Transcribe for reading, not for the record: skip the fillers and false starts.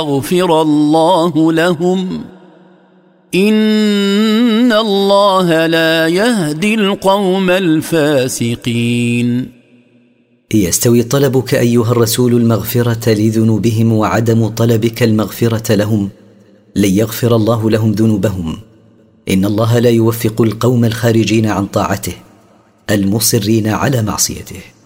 يغفر الله لهم إن الله لا يهدي القوم الفاسقين. يستوي طلبك أيها الرسول المغفرة لذنوبهم وعدم طلبك المغفرة لهم؟ لن يغفر الله لهم ذنوبهم. إن الله لا يوفق القوم الخارجين عن طاعته المصرين على معصيته.